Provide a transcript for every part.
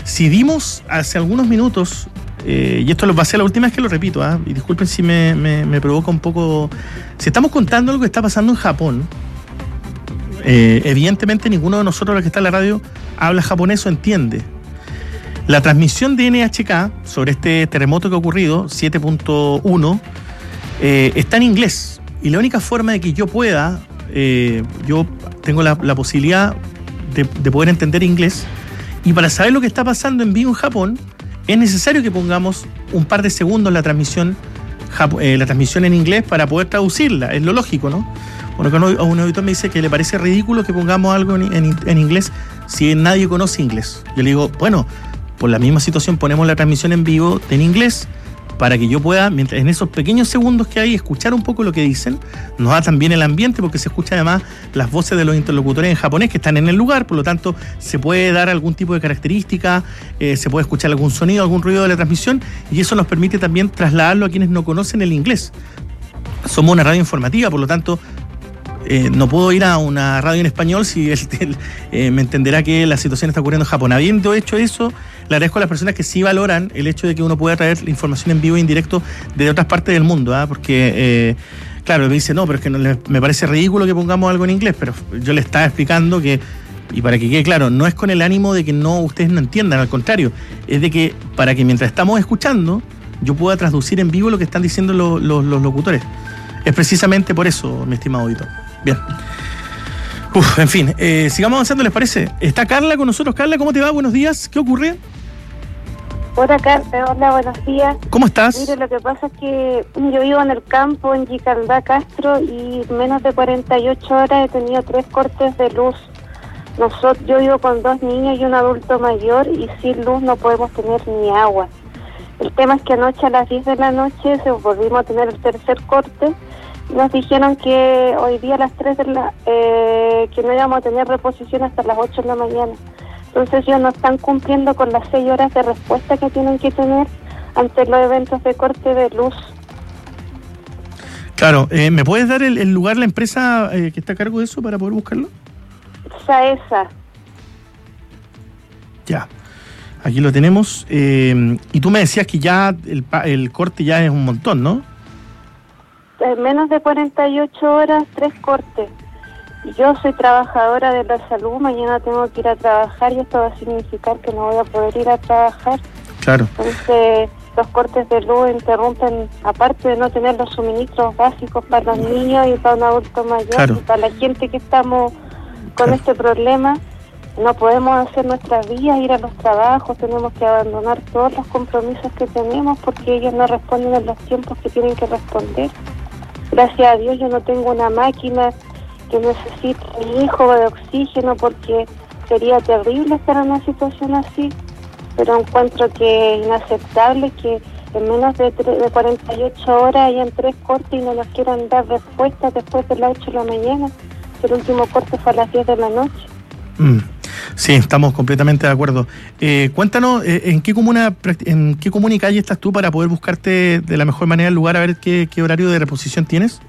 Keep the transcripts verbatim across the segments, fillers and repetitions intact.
Si dimos hace algunos minutos, eh, y esto va a ser la última vez que lo repito, ¿eh? Y disculpen si me, me, me provoca un poco... Si estamos contando lo que está pasando en Japón, eh, evidentemente ninguno de nosotros, los que está en la radio, habla japonés o entiende. La transmisión de N H K sobre este terremoto que ha ocurrido, siete punto uno, eh, está en inglés. Y la única forma de que yo pueda, eh, yo tengo la, la posibilidad de, de poder entender inglés, y para saber lo que está pasando en vivo en Japón, es necesario que pongamos un par de segundos la transmisión, eh, la transmisión en inglés para poder traducirla. Es lo lógico, ¿no? Bueno, que un auditor me dice que le parece ridículo que pongamos algo en, en, en inglés si nadie conoce inglés. Yo le digo, bueno, por la misma situación ponemos la transmisión en vivo en inglés para que yo pueda, mientras en esos pequeños segundos que hay, escuchar un poco lo que dicen. Nos da también el ambiente porque se escucha además las voces de los interlocutores en japonés que están en el lugar, por lo tanto se puede dar algún tipo de característica, eh, se puede escuchar algún sonido, algún ruido de la transmisión, y eso nos permite también trasladarlo a quienes no conocen el inglés. Somos una radio informativa, por lo tanto Eh, no puedo ir a una radio en español si él, él eh, me entenderá que la situación está ocurriendo en Japón. Habiendo hecho eso, le agradezco a las personas que sí valoran el hecho de que uno pueda traer la información en vivo e indirecto de otras partes del mundo, ¿eh? Porque, eh, claro, me dice, no, pero es que no, le, me parece ridículo que pongamos algo en inglés, pero yo le estaba explicando que, y para que quede claro, no es con el ánimo de que no ustedes no entiendan, al contrario, es de que para que mientras estamos escuchando, yo pueda traducir en vivo lo que están diciendo los, los, los locutores. Es precisamente por eso, mi estimado auditor. Bien. Uf, en fin, eh, sigamos avanzando, ¿les parece? Está Carla con nosotros. Carla, ¿cómo te va? Buenos días. ¿Qué ocurre? Hola, Carla. Hola, buenos días. ¿Cómo estás? Mire, lo que pasa es que yo vivo en el campo, en Yicaldá, Castro, y menos de cuarenta y ocho horas he tenido tres cortes de luz. Nosotros, yo vivo con dos niños y un adulto mayor, y sin luz no podemos tener ni agua. El tema es que anoche a las diez de la noche se volvimos a tener el tercer corte. Nos dijeron que hoy día a las tres de la eh, que no íbamos a tener reposición hasta las ocho de la mañana. Entonces ellos no están cumpliendo con las seis horas de respuesta que tienen que tener ante los eventos de corte de luz. Claro, eh, ¿me puedes dar el, el lugar, la empresa eh, que está a cargo de eso para poder buscarlo? Saesa. Ya, aquí lo tenemos. Eh, y tú me decías que ya el, el corte ya es un montón, ¿no? En menos de cuarenta y ocho horas, tres cortes. Yo soy trabajadora de la salud, mañana tengo que ir a trabajar y esto va a significar que no voy a poder ir a trabajar. Claro. Entonces, los cortes de luz interrumpen, aparte de no tener los suministros básicos para los niños y para un adulto mayor, claro, y para la gente que estamos con claro. este problema, no podemos hacer nuestras vías, ir a los trabajos, tenemos que abandonar todos los compromisos que tenemos porque ellos no responden en los tiempos que tienen que responder. Gracias a Dios yo no tengo una máquina que necesite mi hijo de oxígeno porque sería terrible estar en una situación así, pero encuentro que es inaceptable que en menos de, tre- de cuarenta y ocho horas hayan tres cortes y no nos quieran dar respuestas después de las ocho de la mañana. El último corte fue a las diez de la noche. Mm. Sí, estamos completamente de acuerdo. Eh, cuéntanos, eh, ¿en qué comuna en qué comuna y calle estás tú para poder buscarte de la mejor manera el lugar a ver qué, qué horario de reposición tienes?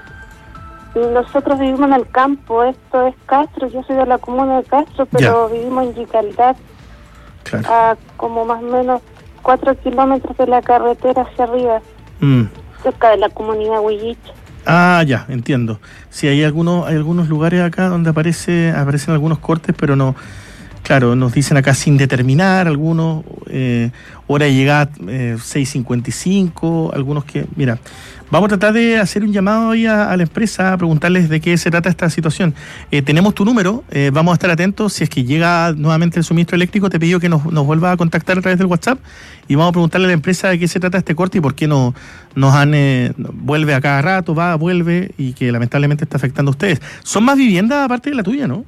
Nosotros vivimos en el campo, esto es Castro, yo soy de la comuna de Castro, pero ya. Vivimos en Yicaldá, claro. A como más o menos cuatro kilómetros de la carretera hacia arriba, mm. cerca de la comunidad Huilliche. Ah, ya, entiendo. Sí, hay algunos, hay algunos lugares acá donde aparece, aparecen algunos cortes, pero no, claro, nos dicen acá sin determinar, algunos, eh, hora de llegada eh, seis cincuenta y cinco, algunos que, mira, vamos a tratar de hacer un llamado ahí a, a la empresa, a preguntarles de qué se trata esta situación. Eh, tenemos tu número, eh, vamos a estar atentos, si es que llega nuevamente el suministro eléctrico, te pido que nos, nos vuelva a contactar a través del WhatsApp y vamos a preguntarle a la empresa de qué se trata este corte y por qué no nos han eh, vuelve a cada rato, va, vuelve y que lamentablemente está afectando a ustedes. ¿Son más viviendas aparte de la tuya, no?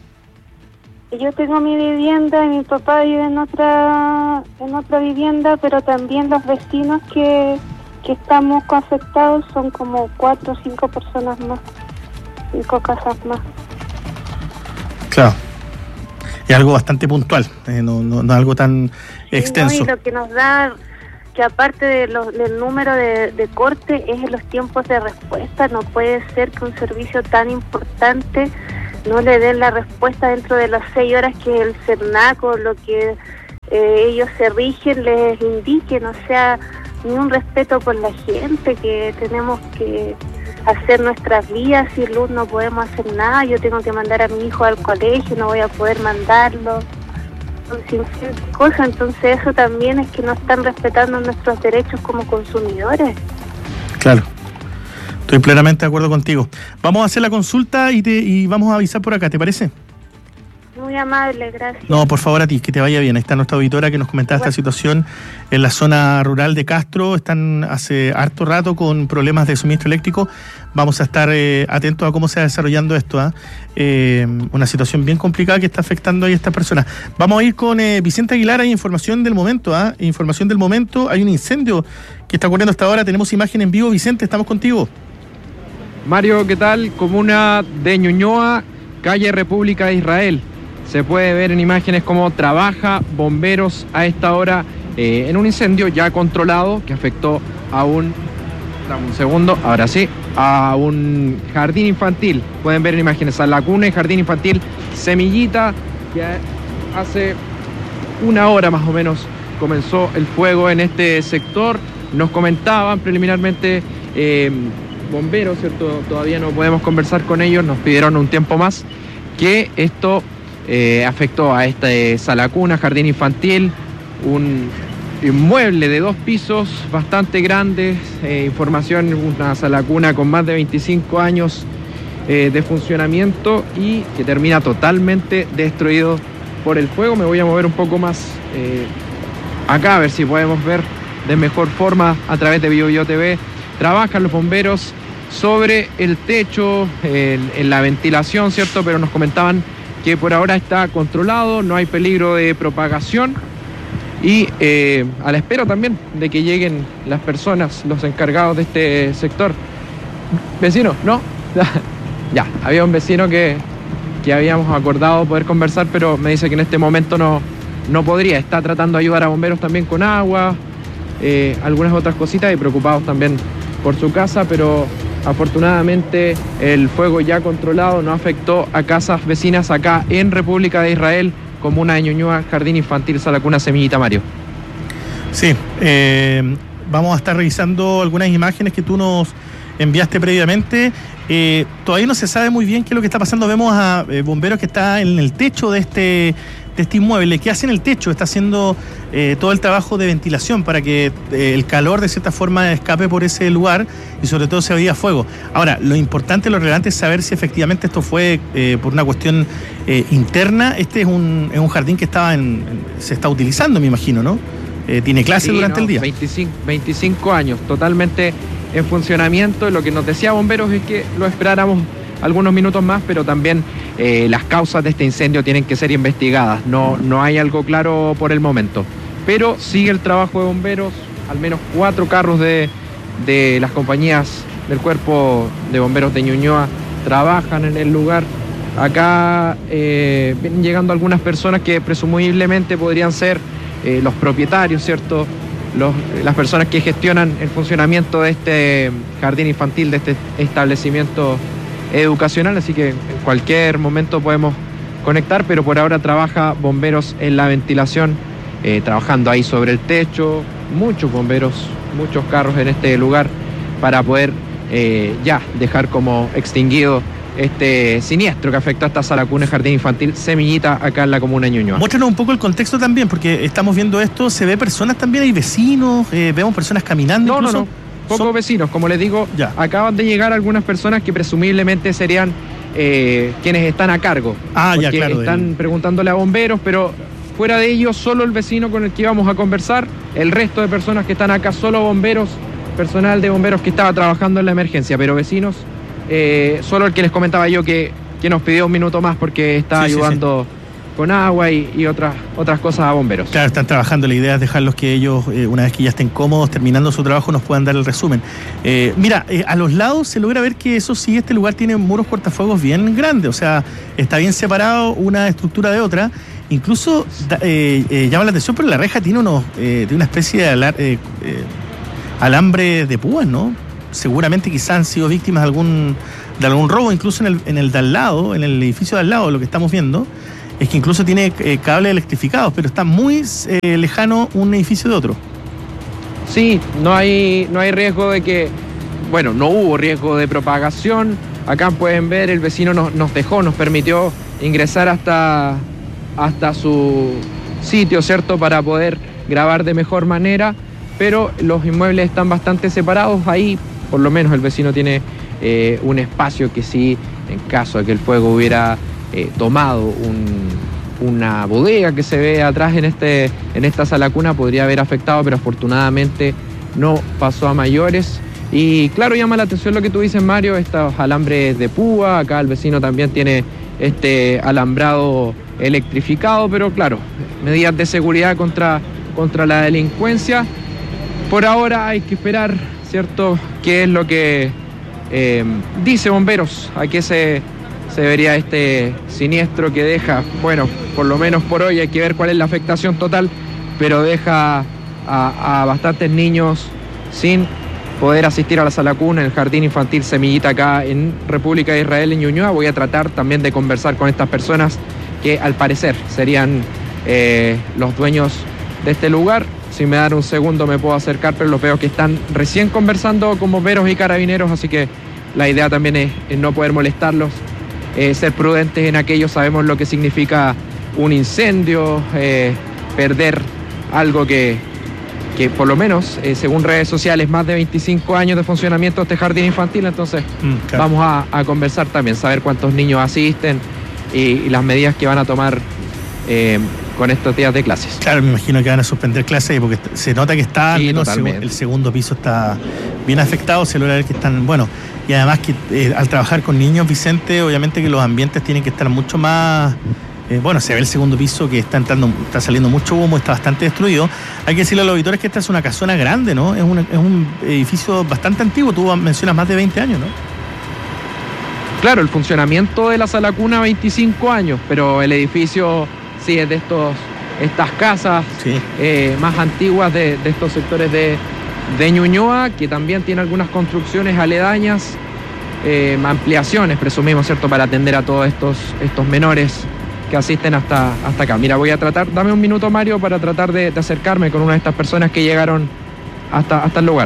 Yo tengo mi vivienda y mi papá vive en otra en otra vivienda, pero también los vecinos que, que estamos afectados son como cuatro o cinco personas más, cinco casas más. Claro. Es algo bastante puntual, eh, no, no, no algo tan extenso. Sí, no, y lo que nos da, que aparte de los, del número de, de corte, es los tiempos de respuesta. No puede ser que un servicio tan importante no le den la respuesta dentro de las seis horas que el CERNAC o lo que eh, ellos se rigen, les indiquen, o sea, ni un respeto por la gente, que tenemos que hacer nuestras vidas, sin luz no podemos hacer nada, yo tengo que mandar a mi hijo al colegio, no voy a poder mandarlo, sin cosas, entonces eso también es que no están respetando nuestros derechos como consumidores. Claro, estoy plenamente de acuerdo contigo. Vamos a hacer la consulta y, te, y vamos a avisar por acá, ¿te parece? Muy amable, gracias. No, por favor, a ti, que te vaya bien. Ahí está nuestra auditora que nos comentaba bueno. esta situación en la zona rural de Castro. Están hace harto rato con problemas de suministro eléctrico. Vamos a estar eh, atentos a cómo se va desarrollando esto. ¿eh? Eh, una situación bien complicada que está afectando a estas personas. Vamos a ir con eh, Vicente Aguilar. Hay información del momento. ¿eh? Información del momento. Hay un incendio que está ocurriendo hasta ahora. Tenemos imagen en vivo. Vicente, estamos contigo. Mario, ¿qué tal? Comuna de Ñuñoa, calle República de Israel. Se puede ver en imágenes cómo trabaja bomberos a esta hora eh, en un incendio ya controlado que afectó a un, dame un segundo, ahora sí, a un jardín infantil. Pueden ver en imágenes a la cuna y jardín infantil Semillita, que hace una hora más o menos comenzó el fuego en este sector. Nos comentaban preliminarmente eh, bomberos, ¿cierto? Todavía no podemos conversar con ellos, nos pidieron un tiempo más, que esto Eh, afectó a esta eh, sala cuna, jardín infantil, un inmueble de dos pisos bastante grande, eh, información, una sala cuna con más de veinticinco años eh, de funcionamiento y que termina totalmente destruido por el fuego. Me voy a mover un poco más eh, acá a ver si podemos ver de mejor forma a través de BioBio T V. Trabajan los bomberos sobre el techo, en, en la ventilación, ¿cierto? Pero nos comentaban que por ahora está controlado, no hay peligro de propagación y eh, a la espera también de que lleguen las personas, los encargados de este sector. Vecino, ¿no? Ya, había un vecino que, que habíamos acordado poder conversar, pero me dice que en este momento no, no podría. Está tratando de ayudar a bomberos también con agua, eh, algunas otras cositas y preocupados también por su casa, pero afortunadamente el fuego ya controlado no afectó a casas vecinas acá en República de Israel, comuna de Ñuñoa, jardín infantil, sala cuna Semillita, Mario. Sí, eh, vamos a estar revisando algunas imágenes que tú nos enviaste previamente. Eh, todavía no se sabe muy bien qué es lo que está pasando. Vemos a eh, bomberos que están en el techo de este de este inmueble. ¿Qué hace en el techo? Está haciendo eh, todo el trabajo de ventilación para que eh, el calor de cierta forma escape por ese lugar y sobre todo se veía fuego. Ahora, lo importante, lo relevante es saber si efectivamente esto fue eh, por una cuestión eh, interna. Este es un, es un jardín que estaba en, en, se está utilizando, me imagino, ¿no? Eh, ¿Tiene clase sí, durante no, el día? veinticinco, veinticinco años, totalmente en funcionamiento. Lo que nos decía bomberos es que lo esperáramos algunos minutos más, pero también eh, las causas de este incendio tienen que ser investigadas. No, no hay algo claro por el momento, pero sigue el trabajo de bomberos. Al menos cuatro carros de, de las compañías del Cuerpo de Bomberos de Ñuñoa trabajan en el lugar. Acá eh, vienen llegando algunas personas que presumiblemente podrían ser eh, los propietarios, ¿cierto? Los, las personas que gestionan el funcionamiento de este jardín infantil, de este establecimiento educacional, así que en cualquier momento podemos conectar, pero por ahora trabaja bomberos en la ventilación, eh, trabajando ahí sobre el techo, muchos bomberos, muchos carros en este lugar para poder eh, ya dejar como extinguido este siniestro que afectó a esta sala cuna jardín infantil Semillita acá en la comuna de Ñuñoa. Muéstranos un poco el contexto también, porque estamos viendo esto, se ve personas también, hay vecinos, eh, vemos personas caminando. No, incluso. no, no. Pocos Son... vecinos, como les digo, ya. Acaban de llegar algunas personas que presumiblemente serían eh, quienes están a cargo. Ah, ya, claro. Están del... preguntándole a bomberos, pero fuera de ellos, solo el vecino con el que íbamos a conversar, el resto de personas que están acá, solo bomberos, personal de bomberos que estaba trabajando en la emergencia, pero vecinos, eh, solo el que les comentaba yo que, que nos pidió un minuto más porque está sí, ayudando... Sí, sí. con agua y, y otras otras cosas a bomberos. Claro, están trabajando, la idea es dejarlos que ellos, eh, una vez que ya estén cómodos, terminando su trabajo, nos puedan dar el resumen. Eh, mira, eh, a los lados se logra ver que eso sí, este lugar tiene muros cortafuegos bien grandes, o sea, está bien separado una estructura de otra, incluso eh, eh, llama la atención, pero la reja tiene, unos, eh, tiene una especie de alar, eh, eh, alambre de púas, ¿no? Seguramente quizás han sido víctimas de algún, de algún robo, incluso en el, en el de al lado, en el edificio de al lado, lo que estamos viendo. es que incluso tiene eh, cables electrificados, pero está muy eh, lejano un edificio de otro. Sí, no hay, no hay riesgo de que, bueno, no hubo riesgo de propagación. Acá pueden ver, el vecino nos, nos dejó, nos permitió ingresar hasta, hasta su sitio, ¿cierto?, para poder grabar de mejor manera, pero los inmuebles están bastante separados. Ahí, por lo menos, el vecino tiene eh, un espacio que sí, en caso de que el fuego hubiera eh, tomado un, una bodega que se ve atrás en, este, en esta sala cuna, podría haber afectado, pero afortunadamente no pasó a mayores. Y claro, llama la atención lo que tú dices, Mario, estos alambres de púa. Acá el vecino también tiene este alambrado electrificado, pero claro, medidas de seguridad contra, contra la delincuencia. Por ahora hay que esperar, ¿cierto?, qué es lo que eh, dice Bomberos, a qué se, se debería este siniestro que deja, bueno, por lo menos por hoy hay que ver cuál es la afectación total, pero deja a, a bastantes niños sin poder asistir a la sala cuna en el jardín infantil Semillita acá en República de Israel, en Ñuñoa. Voy a tratar también de conversar con estas personas que al parecer serían eh, los dueños de este lugar. Si me dan un segundo me puedo acercar, pero los veo que están recién conversando con bomberos y carabineros, así que la idea también es, es no poder molestarlos, eh, ser prudentes en aquello. Sabemos lo que significa un incendio, eh, perder algo que, que por lo menos, eh, según redes sociales, más de veinticinco años de funcionamiento de este jardín infantil. Entonces mm, claro. vamos a, a conversar también, saber cuántos niños asisten y, y las medidas que van a tomar eh, con estos días de clases. Claro, me imagino que van a suspender clases porque se nota que está, sí, menos el segundo piso está bien afectado, se logra ver que están, bueno, y además que eh, al trabajar con niños, Vicente, obviamente que los ambientes tienen que estar mucho más, eh, bueno, se ve el segundo piso que está entrando, está saliendo mucho humo, está bastante destruido. Hay que decirle a los auditores que esta es una casona grande, ¿no? Es, una, es un edificio bastante antiguo, tú mencionas más de veinte años, ¿no? Claro, el funcionamiento de la sala cuna, veinticinco años, pero el edificio sí es de estos, estas casas sí. eh, más antiguas de, de estos sectores de, de Ñuñoa, que también tiene algunas construcciones aledañas, eh, ampliaciones, presumimos, ¿cierto?, para atender a todos estos, estos menores que asisten hasta, hasta acá. Mira, voy a tratar, dame un minuto, Mario, para tratar de, de acercarme con una de estas personas que llegaron hasta, hasta el lugar.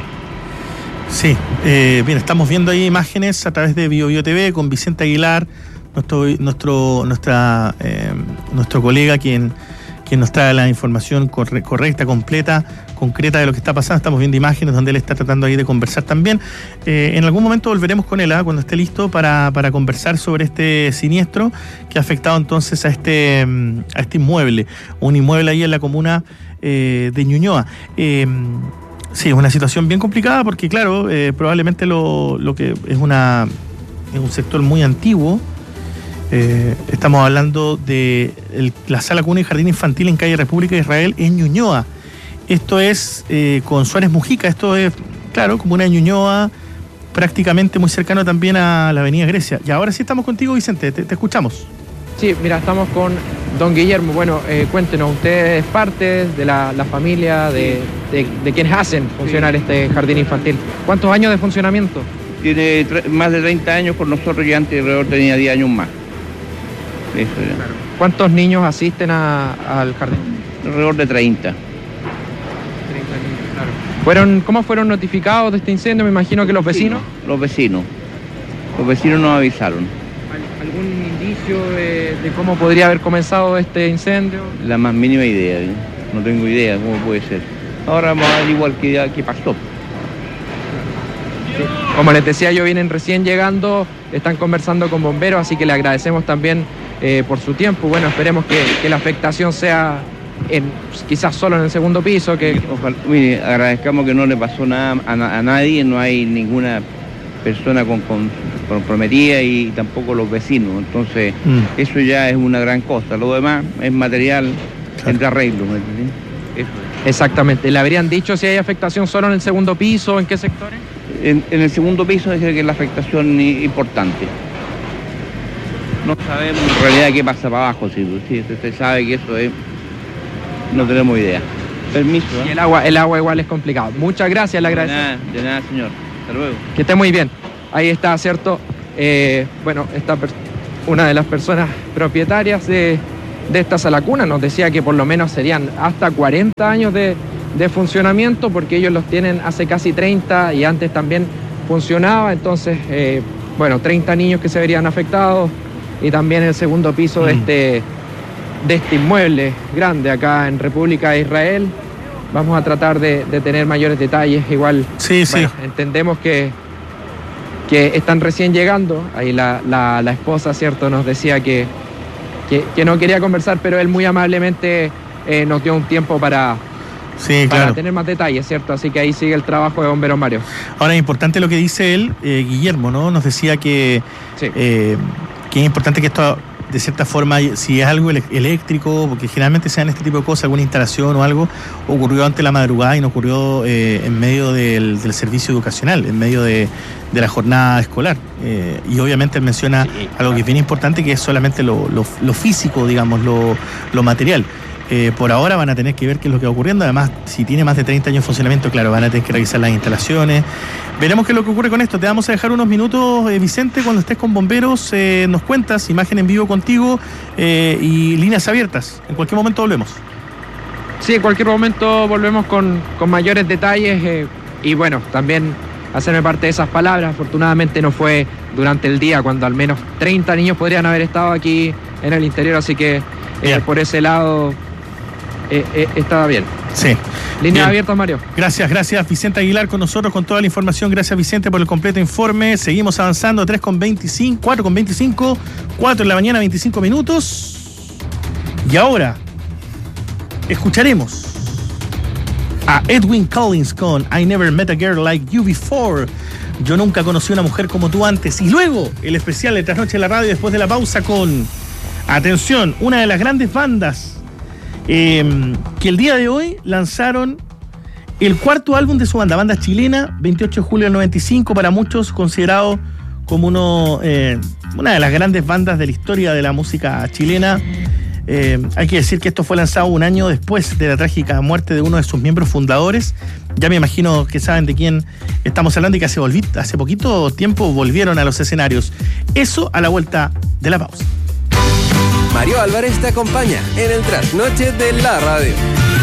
Sí, eh, bien, estamos viendo ahí imágenes a través de Bio Bio T V con Vicente Aguilar, nuestro nuestro nuestra eh, nuestro colega quien, quien nos trae la información corre, correcta, completa, concreta de lo que está pasando. Estamos viendo imágenes donde él está tratando ahí de conversar también. Eh, en algún momento volveremos con él, ¿eh? cuando esté listo para, para conversar sobre este siniestro que ha afectado entonces a este, a este inmueble, un inmueble ahí en la comuna eh, de Ñuñoa. Eh, Sí, es una situación bien complicada porque, claro, eh, probablemente lo, lo que es una es un sector muy antiguo. Eh, estamos hablando de el, la sala cuna y jardín infantil en calle República de Israel en Ñuñoa. Esto es eh, con Suárez Mujica, esto es, claro, comuna de Ñuñoa, prácticamente muy cercano también a la avenida Grecia. Y ahora sí estamos contigo, Vicente, te, te escuchamos. Sí, mira, estamos con don Guillermo. Bueno, eh, cuéntenos, usted es parte de la, la familia de, de, de quienes hacen funcionar sí. este jardín infantil. ¿Cuántos años de funcionamiento? Tiene más de treinta años con nosotros y antes alrededor tenía diez años más. Eso era. Claro. ¿Cuántos niños asisten a, al jardín? Alrededor de treinta. treinta niños, claro. ¿Fueron, ¿Cómo fueron notificados de este incendio? Me imagino que los vecinos. Los vecinos. Los vecinos nos avisaron. ¿Algún indicio de, de cómo podría haber comenzado este incendio? La más mínima idea, ¿eh? No tengo idea cómo puede ser. Ahora vamos a ver igual que, que pasó. Sí. Como les decía yo, vienen recién llegando, están conversando con bomberos, así que le agradecemos también eh, por su tiempo. Bueno, esperemos que, que la afectación sea en, quizás solo en el segundo piso. Que... Ojalá, mire, agradezcamos que no le pasó nada a, a nadie, no hay ninguna persona con, con comprometida y tampoco los vecinos, entonces mm. eso ya es una gran cosa. Lo demás es material claro. entre arreglos, ¿me entiendes? Eso es. Exactamente. ¿Le habrían dicho si hay afectación solo en el segundo piso? ¿En qué sectores? En, en el segundo piso es que es la afectación importante. No sabemos en realidad qué pasa para abajo, si, si usted sabe que eso es, no tenemos idea. Permiso. ¿eh? Y el agua, el agua igual es complicado. Muchas gracias, le agradezco. De nada, de nada, señor. Hasta luego. Que esté muy bien. Ahí está, ¿cierto? Eh, bueno, está una de las personas propietarias de de esta sala cuna. Nos decía que por lo menos serían hasta cuarenta años de, de funcionamiento, porque ellos los tienen hace casi treinta y antes también funcionaba. Entonces, eh, bueno, treinta niños que se verían afectados, y también el segundo piso mm. de, este, de este inmueble grande acá en República de Israel. Vamos a tratar de, de tener mayores detalles. Igual, sí, bueno, sí. entendemos que, que están recién llegando. Ahí la, la, la esposa, ¿cierto?, nos decía que, que, que no quería conversar, pero él muy amablemente eh, nos dio un tiempo para, sí, para claro. tener más detalles, ¿cierto? Así que ahí sigue el trabajo de Bomberos Mario. Ahora es importante lo que dice él, eh, Guillermo, ¿no? Nos decía que, sí. eh, que es importante que esto, de cierta forma, si es algo eléctrico, porque generalmente se dan este tipo de cosas, alguna instalación o algo, ocurrió ante la madrugada y no ocurrió eh, en medio del, del servicio educacional, en medio de, de la jornada escolar. Eh, y obviamente él menciona sí, algo claro. que es bien importante, que es solamente lo, lo, lo físico, digamos, lo, lo material. Eh, por ahora van a tener que ver qué es lo que va ocurriendo. Además, si tiene más de treinta años de funcionamiento, claro, van a tener que revisar las instalaciones. Veremos qué es lo que ocurre con esto. Te vamos a dejar unos minutos, eh, Vicente, cuando estés con bomberos, eh, nos cuentas, imagen en vivo contigo eh, y líneas abiertas. En cualquier momento volvemos. Sí, en cualquier momento volvemos con, con mayores detalles eh, y bueno, también hacerme parte de esas palabras. Afortunadamente no fue durante el día, cuando al menos treinta niños podrían haber estado aquí en el interior, así que eh, por ese lado... Eh, eh, estaba bien. Sí. Línea abierta, Mario. Gracias, gracias Vicente Aguilar con nosotros con toda la información. Gracias, Vicente, por el completo informe. Seguimos avanzando, tres con veinticinco, cuatro con veinticinco, cuatro en la mañana, veinticinco minutos. Y ahora escucharemos a Edwyn Collins con I Never Met a Girl Like You Before. Yo nunca conocí a una mujer como tú antes. Y luego el especial de Trasnoche en la Radio, después de la pausa, con, atención, una de las grandes bandas Eh, que el día de hoy lanzaron el cuarto álbum de su banda, banda chilena, veintiocho de julio del noventa y cinco, para muchos considerado como uno, eh, una de las grandes bandas de la historia de la música chilena. Eh, hay que decir que esto fue lanzado un año después de la trágica muerte de uno de sus miembros fundadores. Ya me imagino que saben de quién estamos hablando y que hace, volví, hace poquito tiempo volvieron a los escenarios. Eso a la vuelta de la pausa. Mario Álvarez te acompaña en el Trasnoche de la Radio.